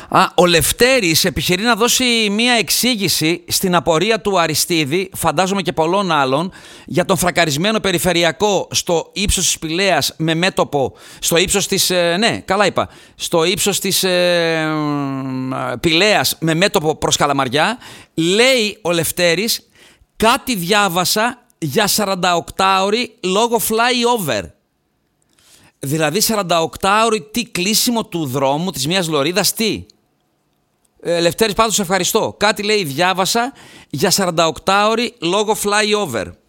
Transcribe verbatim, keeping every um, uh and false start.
Α, ο Λευτέρης επιχειρεί να δώσει μία εξήγηση στην απορία του Αριστίδη, φαντάζομαι και πολλών άλλων, για τον φρακαρισμένο περιφερειακό στο ύψος της Πηλαίας με μέτωπο, στο ύψος της, ε, ναι, καλά είπα, στο ύψος της ε, Πηλαίας με μέτωπο προς Καλαμαριά. Λέει ο Λευτέρης, κάτι διάβασα για σαρανταοκτάωρη λόγω fly-over. Δηλαδή σαρανταοκτάωρη τι κλείσιμο του δρόμου, της μιας λωρίδας, τι. Ε, Λευτέρης, πάντως ευχαριστώ. Κάτι λέει διάβασα για σαρανταοκτάωρη λόγω fly-over.